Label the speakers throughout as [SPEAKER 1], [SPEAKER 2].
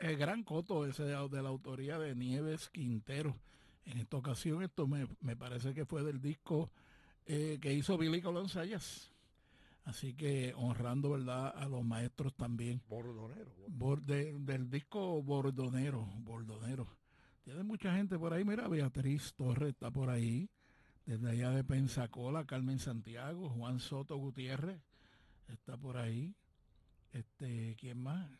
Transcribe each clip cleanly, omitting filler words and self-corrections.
[SPEAKER 1] Gran Coto, ese de la autoría de Nieves Quintero. En esta ocasión esto me parece que fue del disco que hizo Billy Colón Sayas. Así que honrando, ¿verdad?, a los maestros también.
[SPEAKER 2] Bordonero.
[SPEAKER 1] Del disco Bordonero. Tiene mucha gente por ahí. Mira, Beatriz Torres está por ahí. Desde allá de Pensacola, Carmen Santiago, Juan Soto Gutiérrez está por ahí. ¿Quién más?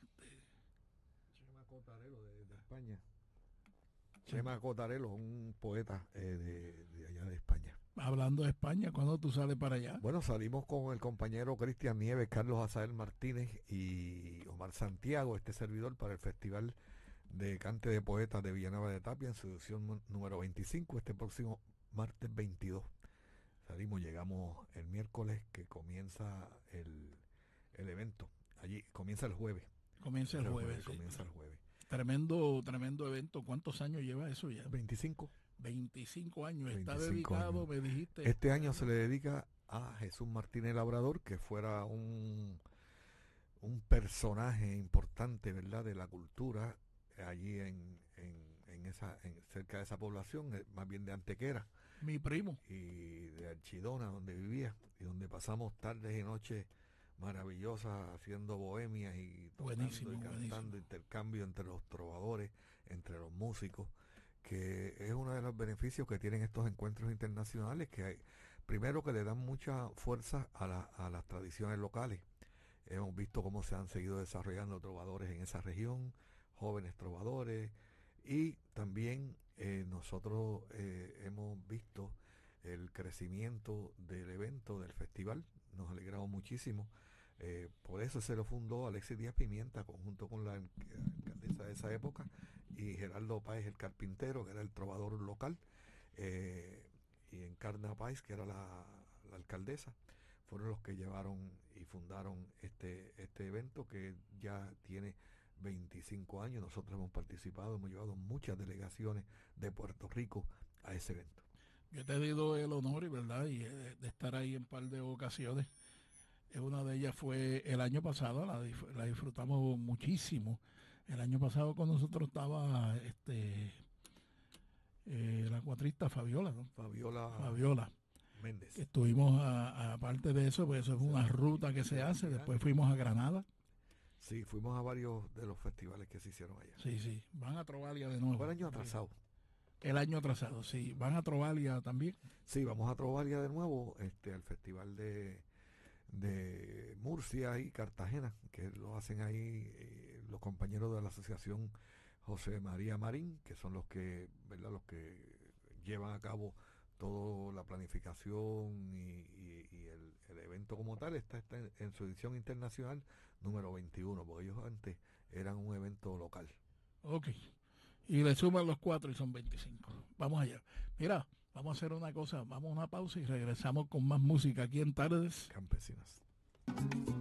[SPEAKER 2] Chema Cotarelo de España.
[SPEAKER 1] Sí.
[SPEAKER 2] Chema Cotarelo, un poeta de allá de España.
[SPEAKER 1] Hablando de España, ¿cuándo tú sales para allá?
[SPEAKER 2] Bueno, salimos con el compañero Cristian Nieves, Carlos Azael Martínez y Omar Santiago, este servidor, para el Festival de Cante de Poetas de Villanueva de Tapia en su edición número 25, este próximo martes 22. Salimos, llegamos el miércoles que comienza el evento. Allí comienza el jueves.
[SPEAKER 1] Comienza el jueves. Sí.
[SPEAKER 2] Comienza el jueves.
[SPEAKER 1] Tremendo evento. ¿Cuántos años lleva eso ya?
[SPEAKER 2] 25.
[SPEAKER 1] 25 años.
[SPEAKER 2] 25
[SPEAKER 1] Está dedicado,
[SPEAKER 2] años.
[SPEAKER 1] me dijiste.
[SPEAKER 2] Este año se le dedica a Jesús Martínez Labrador, que fuera un personaje importante, ¿verdad?, de la cultura allí cerca de esa población, más bien de Antequera.
[SPEAKER 1] Mi primo.
[SPEAKER 2] Y de Archidona, donde vivía, y donde pasamos tardes y noches maravillosas haciendo bohemias y tocando y cantando, intercambio entre los trovadores, entre los músicos, que es uno de los beneficios que tienen estos encuentros internacionales, que hay, primero, que le dan mucha fuerza a las tradiciones locales. Hemos visto cómo se han seguido desarrollando trovadores en esa región, jóvenes trovadores, y también nosotros hemos visto el crecimiento del evento, del festival. Nos alegramos muchísimo. Por eso se lo fundó Alexis Díaz Pimienta, junto con la alcaldesa de esa época, y Gerardo Páez el carpintero, que era el trovador local, y Encarna Páez, que era la alcaldesa. Fueron los que llevaron y fundaron este evento, que ya tiene 25 años. Nosotros hemos participado, hemos llevado muchas delegaciones de Puerto Rico a ese evento.
[SPEAKER 1] Yo te he dado el honor y verdad y de estar ahí en un par de ocasiones. Una de ellas fue el año pasado, la disfrutamos muchísimo. El año pasado con nosotros estaba la cuatrista Fabiola, ¿no? Fabiola
[SPEAKER 2] Méndez.
[SPEAKER 1] Estuvimos, aparte de eso, pues eso es una ruta que se hace. Después fuimos a Granada.
[SPEAKER 2] Sí, fuimos a varios de los festivales que se hicieron allá.
[SPEAKER 1] Sí. Van a Trovalia de nuevo.
[SPEAKER 2] Fue el año atrasado.
[SPEAKER 1] El año atrasado, sí. ¿Van a Trovalia también?
[SPEAKER 2] Sí, vamos a Trovalia de nuevo, al festival de Murcia y Cartagena, que lo hacen ahí los compañeros de la asociación José María Marín, que son los que, ¿verdad?, los que llevan a cabo toda la planificación y el evento como tal. Está en su edición internacional número 21, porque ellos antes eran un evento local.
[SPEAKER 1] Ok. Y le suman los 4 y son 25. Vamos allá. Mira, vamos a hacer una cosa, vamos a una pausa y regresamos con más música aquí en Tardes
[SPEAKER 2] Campesinas.